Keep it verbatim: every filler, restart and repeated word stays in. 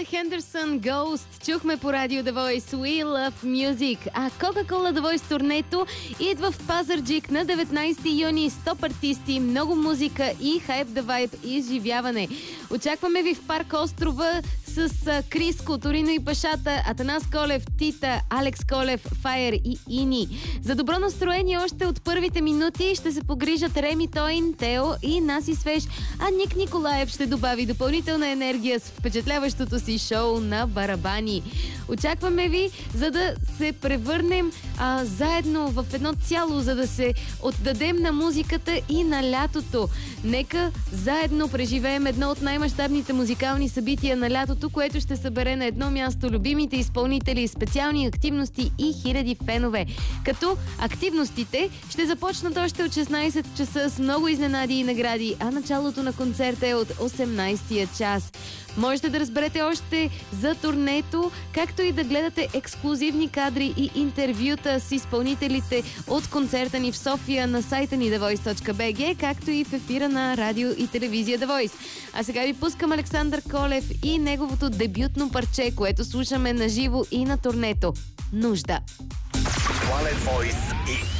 Хендерсон, Ghost. Чухме по радио The Voice, We Love Music. А Coca-Cola The Voice турнето идва в Пазарджик на деветнайсети юни. сто артисти, много музика и хайп да вайб и изживяване. Очакваме ви в парк Острова с Криско, Торино и Пашата, Атанас Колев, Тита, Алекс Колев, Файер и Ини. За добро настроение още от първите минути ще се погрижат Реми Тойн, Тео и Наси Свеж, а Ник Николаев ще добави допълнителна енергия с впечатляващото си шоу на барабани. Очакваме ви, за да се превърнем а, заедно в едно цяло, за да се отдадем на музиката и на лятото. Нека заедно преживеем едно от най-мащабните музикални събития на лятото, което ще събере на едно място любимите изпълнители, специални активности и хиляди фенове. Като активностите ще започнат още от шестнайсет часа с много изненади и награди, а началото на концерта е от осемнайсетия час. Можете да разберете още за турнето, както и да гледате ексклузивни кадри и интервюта с изпълнителите от концерта ни в София на сайта ни the voice точка би джи, както и в ефира на радио и телевизия The Voice. А сега ви пускам Александър Колев и неговото дебютно парче, което слушаме на живо и на турнето. Нужда. Planet Voice и